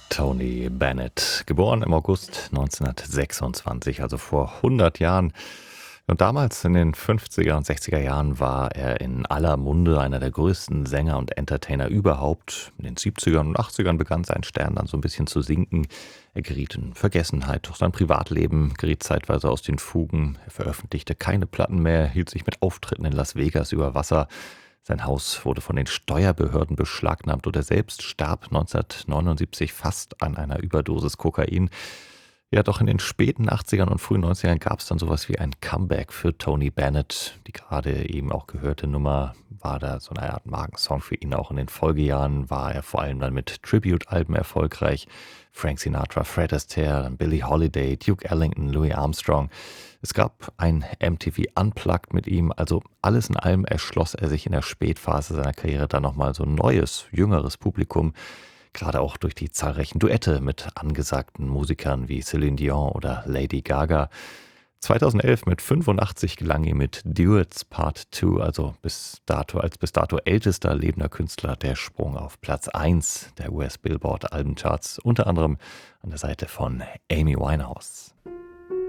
Tony Bennett, geboren im August 1926, also vor 100 Jahren. Und damals in den 50er und 60er Jahren war er in aller Munde, einer der größten Sänger und Entertainer überhaupt. In den 70ern und 80ern begann sein Stern dann so ein bisschen zu sinken. Er geriet in Vergessenheit, doch sein Privatleben geriet zeitweise aus den Fugen. Er veröffentlichte keine Platten mehr, hielt sich mit Auftritten in Las Vegas über Wasser. Sein Haus wurde von den Steuerbehörden beschlagnahmt und er selbst starb 1979 fast an einer Überdosis Kokain. Ja, doch in den späten 80ern und frühen 90ern gab es dann sowas wie ein Comeback für Tony Bennett. Die gerade eben auch gehörte Nummer war da so eine Art Markensong für ihn. Auch in den Folgejahren war er vor allem dann mit Tribute-Alben erfolgreich. Frank Sinatra, Fred Astaire, dann Billie Holiday, Duke Ellington, Louis Armstrong. Es gab ein MTV Unplugged mit ihm, also alles in allem erschloss er sich in der Spätphase seiner Karriere dann nochmal so ein neues, jüngeres Publikum, gerade auch durch die zahlreichen Duette mit angesagten Musikern wie Celine Dion oder Lady Gaga. 2011 mit 85 gelang ihm mit Duets Part 2, also als bis dato ältester lebender Künstler, der Sprung auf Platz 1 der US Billboard Albencharts, unter anderem an der Seite von Amy Winehouse.